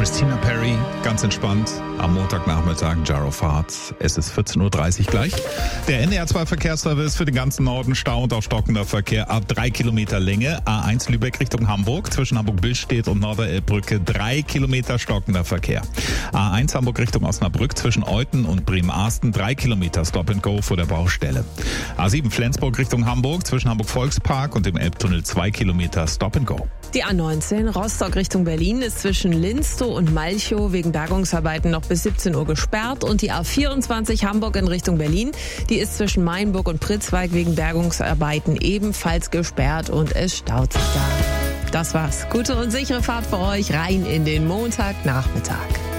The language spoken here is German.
Christina Perri, ganz entspannt, am Montagnachmittag, Jar of Hearts. Es ist 14.30 Uhr gleich. Der NDR2-Verkehrsservice für den ganzen Norden, Stau und auch stockender Verkehr ab 3 Kilometer Länge. A1 Lübeck Richtung Hamburg, zwischen Hamburg-Billstedt und Norderelbbrücke 3 Kilometer stockender Verkehr. A1 Hamburg Richtung Osnabrück, zwischen Euthen und Bremen-Arsten 3 Kilometer Stop and Go vor der Baustelle. A7 Flensburg Richtung Hamburg, zwischen Hamburg-Volkspark und dem Elbtunnel 2 Kilometer Stop and Go. Die A19 Rostock Richtung Berlin ist zwischen Linstow und Malchow wegen Bergungsarbeiten noch bis 17 Uhr gesperrt. Und die A24 Hamburg in Richtung Berlin, die ist zwischen Mainburg und Pritzwalk wegen Bergungsarbeiten ebenfalls gesperrt und es staut sich da. Das war's. Gute und sichere Fahrt für euch rein in den Montagnachmittag.